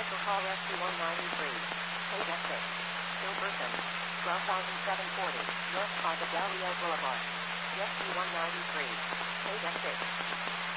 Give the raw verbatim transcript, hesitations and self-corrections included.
Commercial call Rescue one ninety-three. Page exit. Still person. twelve thousand seven hundred forty. North five of Del Rio Boulevard. Rescue one ninety-three. Page exit.